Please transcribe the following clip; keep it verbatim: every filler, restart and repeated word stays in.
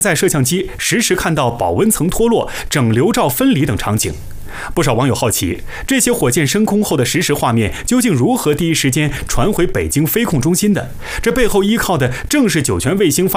在摄像机实时看到保温层脱落、整流罩分离等场景。不少网友好奇，这些火箭升空后的实时画面究竟如何第一时间传回北京飞控中心的？这背后依靠的正是酒泉卫星发